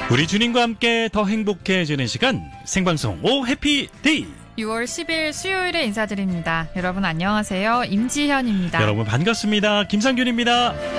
우리 주님과 함께 더 행복해지는 시간 생방송 오 해피데이. 6월 10일 수요일에 인사드립니다. 여러분 안녕하세요. 임지현입니다. 여러분 반갑습니다. 김상균입니다.